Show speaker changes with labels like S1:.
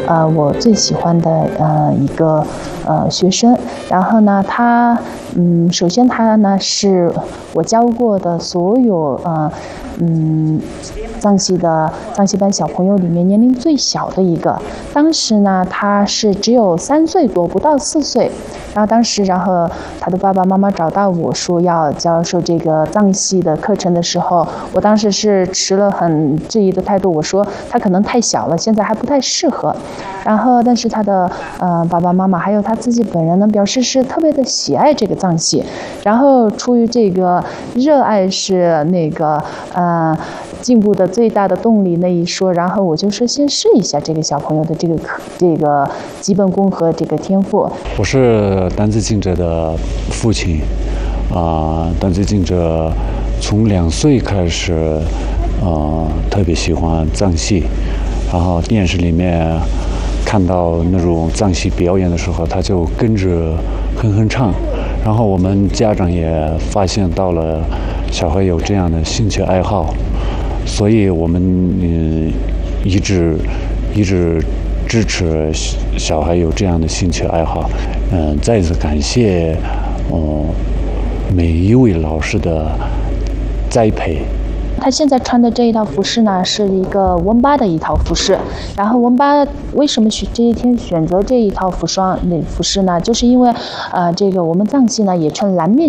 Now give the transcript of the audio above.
S1: 我最喜欢的一个学生。然后呢，他首先他呢是我教过的所有藏戏班小朋友里面年龄最小的一个。当时呢，他是只有3岁多，不到4岁。然后他的爸爸妈妈找到我说要教授这个藏戏的课程的时候，我当时是持了很质疑的态度，我说他可能太小了，现在还不太适合。然后，但是他的爸爸妈妈还有他自己本人呢，表示是特别的喜爱这个藏戏。然后出于这个热爱是那个进步的最大的动力那一说，然后我就说先试一下这个小朋友的这个基本功和这个天赋。
S2: 我是丹子敬者的父亲，丹子敬者从2岁开始，特别喜欢藏戏，然后电视里面看到那种藏戏表演的时候，他就跟着哼唱。然后我们家长也发现到了小孩有这样的兴趣爱好，所以我们一直支持小孩有这样的兴趣爱好。再次感谢每一位老师的栽培。
S1: 他现在穿的这一套服饰呢，是一个温巴的一套服饰。然后温巴为什么这一天选择这一套服饰呢？就是因为这个我们藏戏呢也称蓝面